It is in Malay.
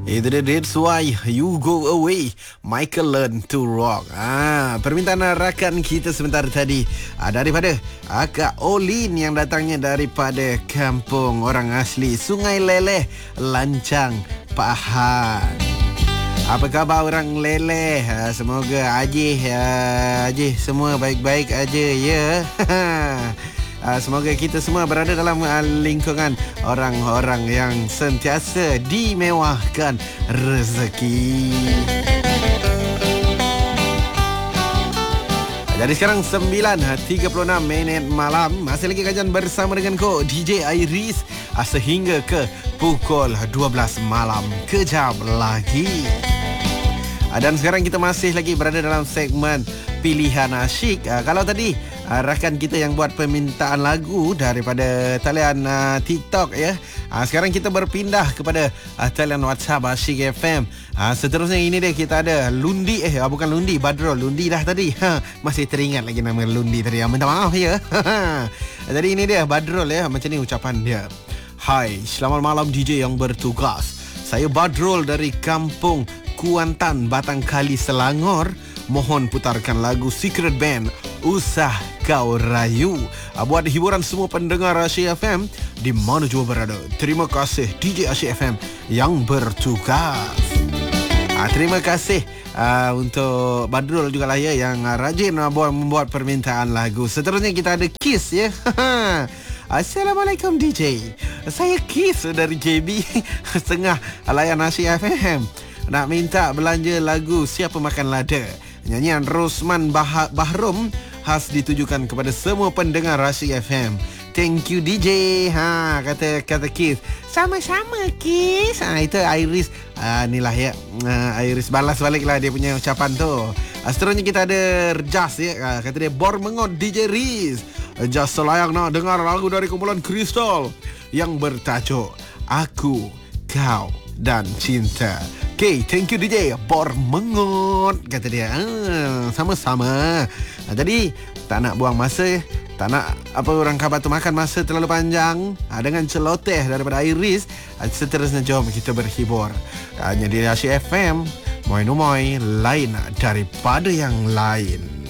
Itu dia, that's why you go away, Michael learn to rock. Permintaan rakan kita sebentar tadi daripada Kak Olin yang datangnya daripada kampung orang asli Sungai Leleh, Lancang, Pahang. Apa khabar orang Leleh? Semoga Ajih semua baik-baik aja ya. Semoga kita semua berada dalam lingkungan orang-orang yang sentiasa dimewahkan rezeki. Jadi sekarang 9.36 malam. Masih lagi kajian bersama dengan ko DJ Iris sehingga ke pukul 12 malam. Kejap lagi. Dan sekarang kita masih lagi berada dalam segmen Pilihan Asyik. Kalau tadi rakan kita yang buat permintaan lagu daripada talian TikTok ya. Sekarang kita berpindah kepada talian WhatsApp Asyik FM. Seterusnya ini dia, kita ada Lundi bukan Lundi, Badrul. Lundi dah tadi. Masih teringat lagi nama Lundi tadi. Minta maaf ya. Jadi ini dia Badrul ya, macam ni ucapan dia. Hai, selamat malam DJ yang bertugas. Saya Badrul dari kampung Kuantan, Batangkali, Selangor. Mohon putarkan lagu Secret Band, Usah Kau Rayu, buat hiburan semua pendengar Asyik FM di mana jua berada. Terima kasih DJ Asyik FM yang bertugas. Terima kasih untuk Badrul juga lah ya, yang rajin membuat permintaan lagu. Seterusnya kita ada Kiss ya. Assalamualaikum DJ, saya Kiss dari JB setengah layan Asyik FM. Nak minta belanja lagu Siapa Makan Lada, nyanyian Rosman Bahrom, khas ditujukan kepada semua pendengar Asyik FM. Thank you DJ. Kata Kiss. Sama-sama Kiss. Itu Iris. Inilah ya. Iris balas balik lah dia punya ucapan tu. Seterusnya kita ada Jas ya. Kata dia Bor Mengot DJ Riz. Jas selayang nak dengar lagu dari kumpulan Kristal yang bertajuk Aku, Kau dan Cinta. Okay, thank you DJ Bor Mengot, kata dia. Sama-sama. Jadi tak nak buang masa, tak nak orang khabar tu makan masa terlalu panjang dengan celoteh daripada Iris. Seterusnya jom kita berhibur hanya di Asyik FM. Moi lain daripada yang lain.